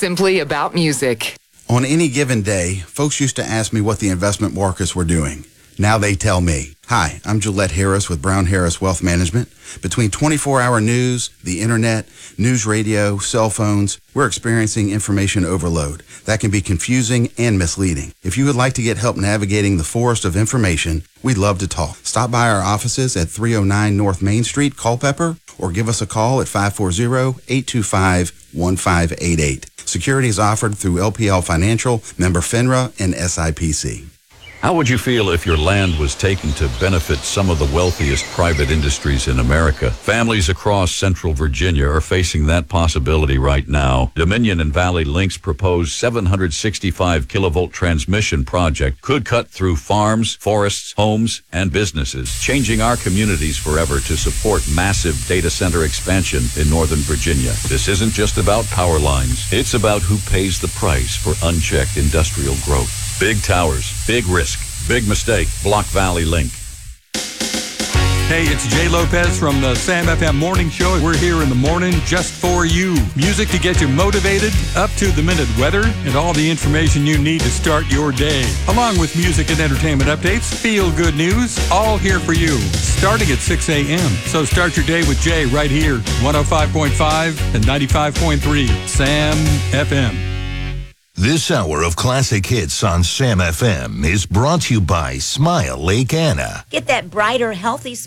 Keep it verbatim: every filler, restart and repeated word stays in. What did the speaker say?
simply about music. On any given day, folks used to ask me what the investment markets were doing. Now they tell me. Hi, I'm Gillette Harris with Brown Harris Wealth Management. Between twenty-four hour news, the internet, news radio, cell phones, we're experiencing information overload. That can be confusing and misleading. If you would like to get help navigating the forest of information, we'd love to talk. Stop by our offices at three oh nine North Main Street, Culpeper, or give us a call at five four zero, eight two five, one five eight eight. Security is offered through L P L Financial, member FINRA, and S I P C. How would you feel if your land was taken to benefit some of the wealthiest private industries in America? Families across central Virginia are facing that possibility right now. Dominion and Valley Link's proposed seven hundred sixty-five kilovolt transmission project could cut through farms, forests, homes, and businesses, changing our communities forever to support massive data center expansion in Northern Virginia. This isn't just about power lines. It's about who pays the price for unchecked industrial growth. Big towers, big risk, big mistake. Block Valley Link. Hey, it's Jay Lopez from the Sam F M Morning Show. We're here in the morning just for you. Music to get you motivated, up to the minute weather, and all the information you need to start your day. Along with music and entertainment updates, feel good news, all here for you. Starting at six a.m. So start your day with Jay right here, one oh five point five and ninety-five point three, Sam F M. This hour of classic hits on Sam F M is brought to you by Smile Lake Anna. Get that brighter, healthy